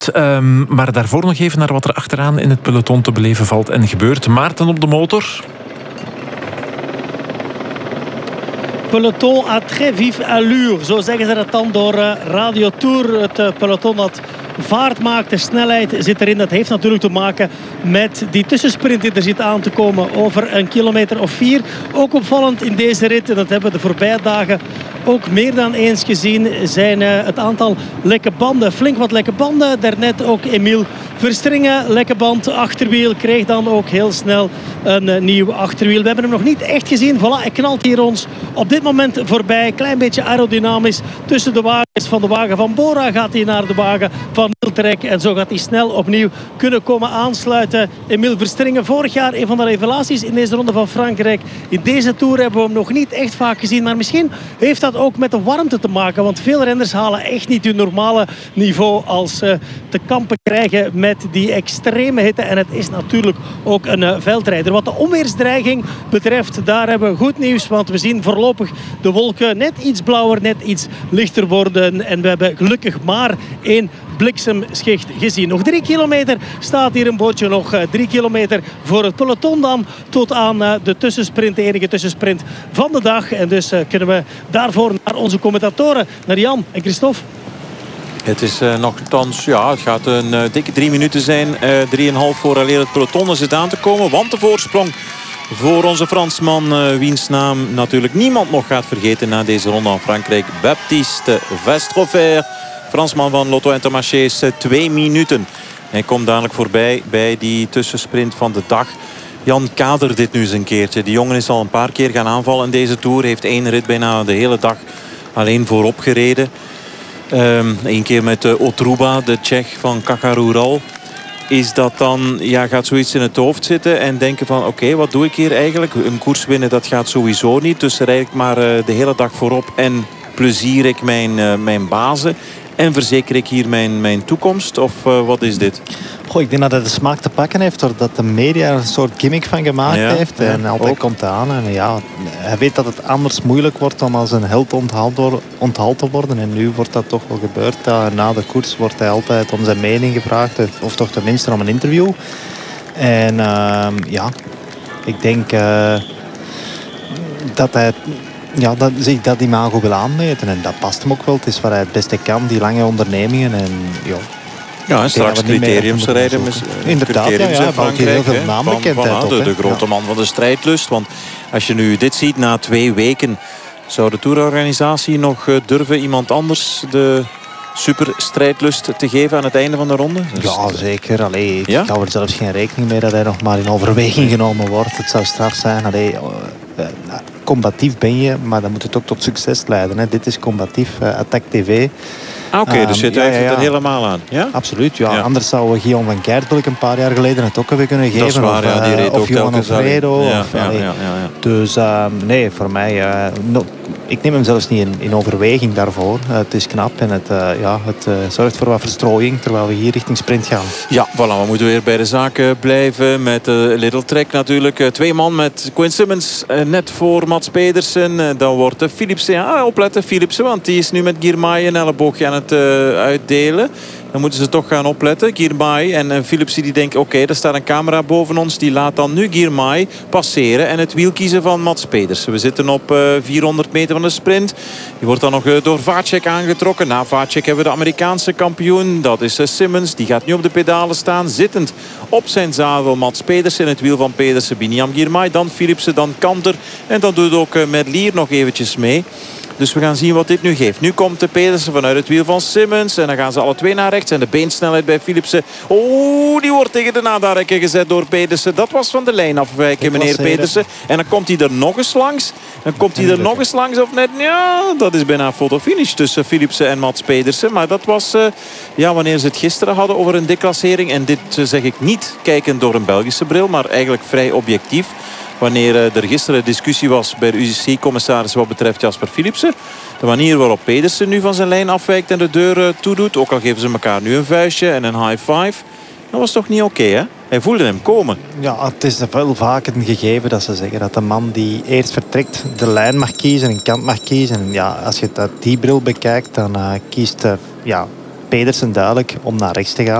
Maar daarvoor nog even naar wat er achteraan in het peloton te beleven valt en gebeurt. Maarten op de motor. Peloton à très vive allure, zo zeggen ze dat dan door Radio Tour. Het peloton dat vaart maakt, de snelheid zit erin. Dat heeft natuurlijk te maken met die tussensprint die er zit aan te komen over een kilometer of 4. Ook opvallend in deze rit, en dat hebben we de voorbije dagen ook meer dan eens gezien, zijn het aantal lekke banden. Flink wat lekke banden. Daarnet ook Emiel Verstringen, lekke band, achterwiel. Kreeg dan ook heel snel een nieuw achterwiel. We hebben hem nog niet echt gezien. Voilà, hij knalt hier ons op dit moment voorbij. Klein beetje aerodynamisch tussen de wagens. Van de wagen van Bora gaat hij naar de wagen van Wiltrek. En zo gaat hij snel opnieuw kunnen komen aansluiten. Emiel Verstringen, vorig jaar een van de revelaties in deze ronde van Frankrijk. In deze Tour hebben we hem nog niet echt vaak gezien. Maar misschien heeft dat ook met de warmte te maken. Want veel renners halen echt niet hun normale niveau als ze te kampen krijgen met die extreme hitte. En het is natuurlijk ook een veldrijder. Wat de onweersdreiging betreft, daar hebben we goed nieuws. Want we zien voorlopig de wolken net iets blauwer, net iets lichter worden. En we hebben gelukkig maar één bliksemschicht gezien. Nog 3 kilometer staat hier een bootje. Nog 3 kilometer voor het peloton dan. Tot aan de tussensprint, de enige tussensprint van de dag. En dus kunnen we daarvoor naar onze commentatoren, naar Jan en Christophe. Het is nogthans, ja, het gaat een dikke 3 minuten zijn. 3,5 vooraleer het peloton er zit aan te komen. Want de voorsprong voor onze Fransman, wiens naam natuurlijk niemand nog gaat vergeten na deze ronde van Frankrijk. Baptiste Vestrofer, Fransman van Lotto Intermarchés, 2 minuten. Hij komt dadelijk voorbij bij die tussensprint van de dag. Jan, kader dit nu eens een keertje. Die jongen is al een paar keer gaan aanvallen in deze Tour. Heeft 1 rit bijna de hele dag alleen voorop gereden. 1 keer met Otruba, de Tsjech van Kakarural. Is dat dan, ja, gaat zoiets in het hoofd zitten en denken van oké, wat doe ik hier eigenlijk? Een koers winnen, dat gaat sowieso niet. Dus rijd ik maar de hele dag voorop en plezier ik mijn bazen. En verzeker ik hier mijn toekomst? Of wat is dit? Goh, ik denk dat hij de smaak te pakken heeft doordat de media er een soort gimmick van gemaakt heeft. En altijd komt aan. En ja, hij weet dat het anders moeilijk wordt om als een held onthaald te worden. En nu wordt dat toch wel gebeurd. Na de koers wordt hij altijd om zijn mening gevraagd. Of toch tenminste om een interview. En ja, ik denk dat hij... Ja, dat zich dat imago wil aanmeten. En dat past hem ook wel. Het is waar hij het beste kan, die lange ondernemingen. En ja, en straks criteriums rijden. Inderdaad, ja, valt hier heel veel naambekendheid op. De grote man van de strijdlust. Want als je nu dit ziet na 2 weken... zou de tourorganisatie nog durven iemand anders de superstrijdlust te geven aan het einde van de ronde? Dus ja, zeker. Allee, ik hou er zelfs geen rekening mee dat hij nog maar in overweging genomen wordt. Het zou straf zijn. Allee, combatief ben je, maar dan moet het ook tot succes leiden. Hè. Dit is combatief, Attack TV. Oké, dus je twijfelt er helemaal aan. Ja? Absoluut, ja. Anders zouden we Guillaume van Keertbulk een paar jaar geleden het ook hebben kunnen geven. Dat is waar, die reed of ook Johan Alfredo. Ja, Dus nee, voor mij... ik neem hem zelfs niet in overweging daarvoor. Het is knap en het zorgt voor wat verstrooiing terwijl we hier richting sprint gaan. Ja, voilà, we moeten weer bij de zaken blijven met Little Trek natuurlijk. 2 man met Quinn Simmons net voor Mats Pedersen. Dan wordt Philipsen, opletten Philipsen, want die is nu met Girmay een elleboogje aan het uitdelen. Dan moeten ze toch gaan opletten. Girmay en Philipsen die denken oké, er staat een camera boven ons. Die laat dan nu Girmay passeren en het wiel kiezen van Mats Pedersen. We zitten op 400 meter van de sprint. Die wordt dan nog door Vacek aangetrokken. Na Vacek hebben we de Amerikaanse kampioen. Dat is Simmons. Die gaat nu op de pedalen staan. Zittend op zijn zadel Mats Pedersen. Het wiel van Pedersen, Biniam Girmay. Dan Philipsen, dan Kanter. En dan doet ook Merlier nog eventjes mee. Dus we gaan zien wat dit nu geeft. Nu komt de Pedersen vanuit het wiel van Simmons. En dan gaan ze alle 2 naar rechts. En de beensnelheid bij Philipsen. Oh, die wordt tegen de nadarrekken gezet door Pedersen. Dat was van de lijn afwijken, meneer Pedersen. En dan komt hij er nog eens langs. Dan komt hij er nog eens langs of net. Ja, dat is bijna fotofinish tussen Philipsen en Mats Pedersen. Maar dat was wanneer ze het gisteren hadden over een deklassering. En dit zeg ik niet kijkend door een Belgische bril. Maar eigenlijk vrij objectief. Wanneer er gisteren discussie was bij de UCI-commissaris wat betreft Jasper Philipsen. De manier waarop Pedersen nu van zijn lijn afwijkt en de deur toedoet. Ook al geven ze elkaar nu een vuistje en een high five. Dat was toch niet oké, hè? Hij voelde hem komen. Ja, het is wel vaak een gegeven dat ze zeggen dat de man die eerst vertrekt de lijn mag kiezen, een kant mag kiezen. En ja, als je het uit die bril bekijkt, dan kiest Pedersen duidelijk om naar rechts te gaan.